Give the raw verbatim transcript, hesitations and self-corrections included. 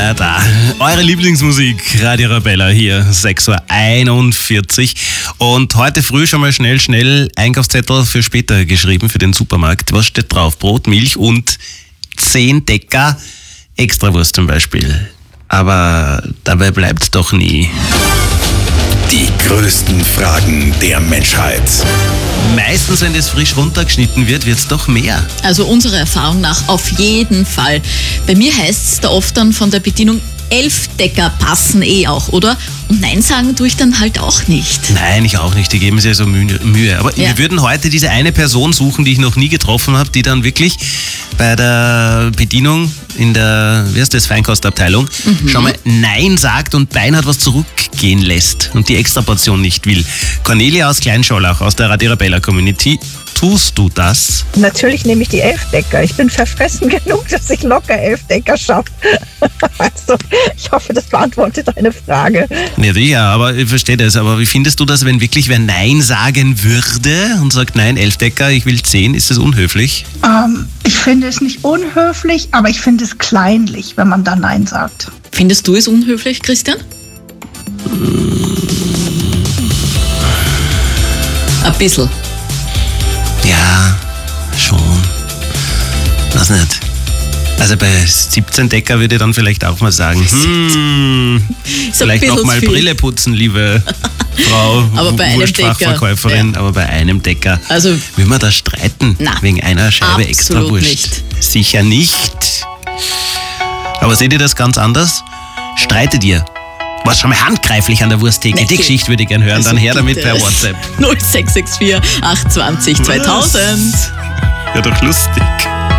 Ja, da. Eure Lieblingsmusik, Radio Arabella hier, sechs Uhr einundvierzig. Und heute früh schon mal schnell, schnell Einkaufszettel für später geschrieben, für den Supermarkt. Was steht drauf? Brot, Milch und zehn Decker Extrawurst zum Beispiel. Aber dabei bleibt doch nie. Die größten Fragen der Menschheit. Meistens, wenn das frisch runtergeschnitten wird, wird es doch mehr. Also unserer Erfahrung nach auf jeden Fall. Bei mir heißt es da oft dann von der Bedienung, elf Decker passen eh auch, oder? Und Nein sagen tue ich dann halt auch nicht. Nein, ich auch nicht. Die geben sich ja so Mühe. Aber Ja. wir würden heute diese eine Person suchen, die ich noch nie getroffen habe, die dann wirklich bei der Bedienung in der, wie heißt das, Feinkostabteilung, Mhm. schon mal Nein sagt und beinhart was zurückgehen lässt und die Extraportion nicht will. Cornelia aus Kleinscholach, aus der Radio Arabella Community. Tust du das? Natürlich nehme ich die Elfdecker. Ich bin verfressen genug, dass ich locker Elfdecker schaffe. Also, ich hoffe, das beantwortet deine Frage. Ja, sicher, aber ich verstehe das. Aber wie findest du das, wenn wirklich wer Nein sagen würde und sagt, nein, elf Decker, ich will zehn, ist das unhöflich? Ähm, ich finde es nicht unhöflich, aber ich finde es kleinlich, wenn man da Nein sagt. Findest du es unhöflich, Christian? Ein bisschen. Ja, schon. Weiß nicht. Also bei siebzehn Decker würde ich dann vielleicht auch mal sagen, hm, Ist ein vielleicht bisschen noch mal viel. Brille putzen, liebe Frau Aber bei einem Wurstfachverkäuferin, Decker, aber bei einem Decker. Also, Will man da streiten? Na, wegen einer Scheibe absolut extra Wurst? nicht. Sicher nicht. Aber seht ihr das ganz anders? Streitet ihr? Was schon mal handgreiflich an der Wursttheke? Nee, Die Geschichte würde ich gerne hören, also dann her damit bitte. per WhatsApp. null sechs sechs vier acht zwei null zweitausend. Ja, doch lustig.